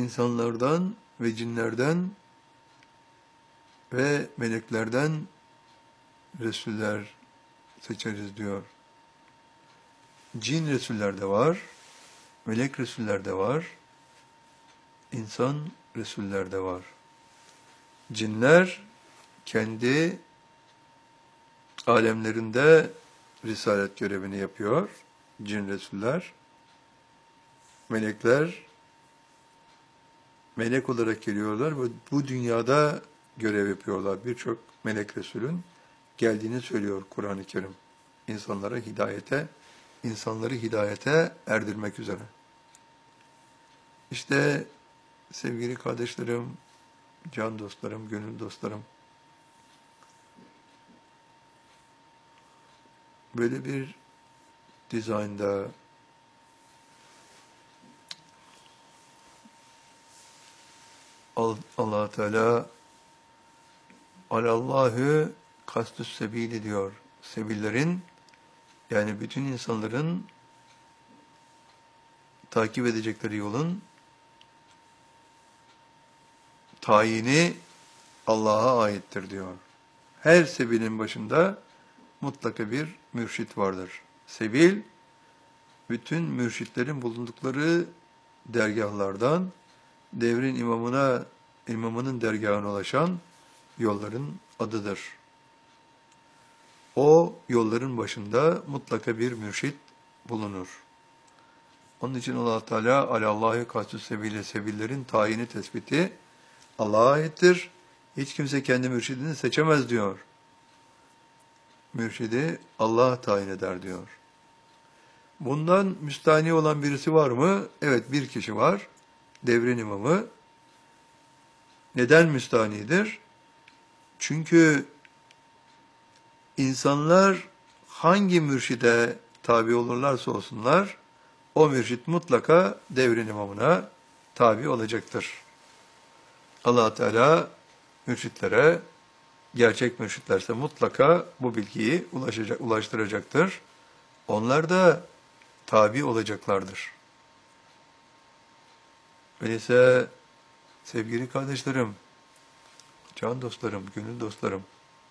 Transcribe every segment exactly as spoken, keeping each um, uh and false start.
insanlardan ve cinlerden ve meleklerden Resuller seçeriz diyor. Cin Resuller de var, melek Resuller de var, insan Resuller de var. Cinler kendi alemlerinde risalet görevini yapıyor, cin Resuller. Melekler melek olarak geliyorlar ve bu dünyada görev yapıyorlar. Birçok melek Resulün geldiğini söylüyor Kur'an-ı Kerim. İnsanlara hidayete, insanları hidayete erdirmek üzere. İşte sevgili kardeşlerim, can dostlarım, gönül dostlarım, böyle bir dizaynda Allah Teala alallahu kastus sebili diyor. Sebillerin, yani bütün insanların takip edecekleri yolun tayini Allah'a aittir diyor. Her sebilin başında mutlaka bir mürşit vardır. Sebil, bütün mürşitlerin bulundukları dergahlardan devrin imamına, imamının dergahına ulaşan yolların adıdır. O yolların başında mutlaka bir mürşit bulunur. Onun için Allah Teala alallahi kastus sebile, sebillerin tayini tespiti Allah'a aittir. Hiç kimse kendi mürşidini seçemez diyor. Mürşidi Allah tayin eder diyor. Bundan müstahni olan birisi var mı? Evet, bir kişi var. Devrin imamı. Neden müstahnidir? Çünkü insanlar hangi mürşide tabi olurlarsa olsunlar, o mürşit mutlaka devrin imamına tabi olacaktır. Allah Teala mürşitlere, gerçek mürşitlerse mutlaka bu bilgiyi ulaşacak, ulaştıracaktır. Onlar da tabi olacaklardır. Öyleyse sevgili kardeşlerim, can dostlarım, gönül dostlarım,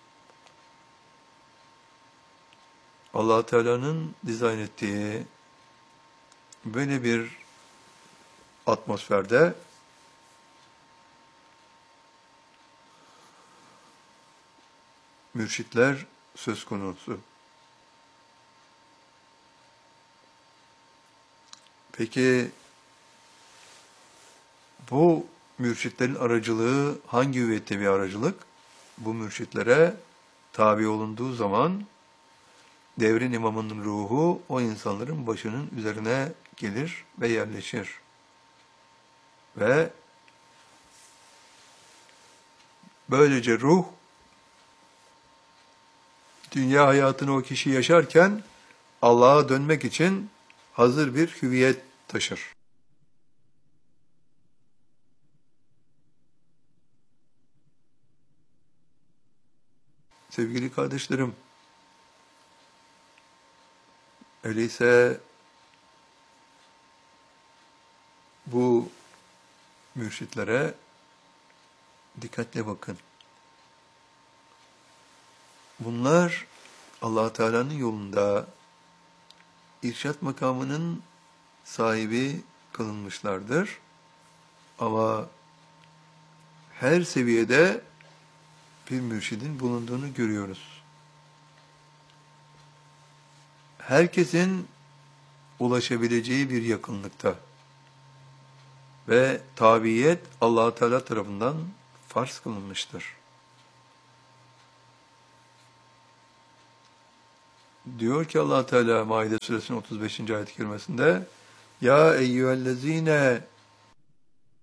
Allah Teala'nın dizayn ettiği böyle bir atmosferde mürşitler söz konusu. Peki bu mürşitlerin aracılığı hangi hüviyette bir aracılık? Bu mürşitlere tabi olunduğu zaman devrin imamının ruhu o insanların başının üzerine gelir ve yerleşir. Ve böylece ruh dünya hayatını o kişi yaşarken Allah'a dönmek için hazır bir hüviyet taşır. Sevgili kardeşlerim, öyleyse bu mürşitlere dikkatle bakın. Bunlar Allah Teala'nın yolunda irşat makamının sahibi kılınmışlardır. Ama her seviyede bir mürşidin bulunduğunu görüyoruz. Herkesin ulaşabileceği bir yakınlıkta ve tabiyet Allah Teala tarafından farz kılınmıştır. Diyor ki Allah Teala Maide suresinin otuz beşinci ayet-i kerimesinde: Ya eyyühellezine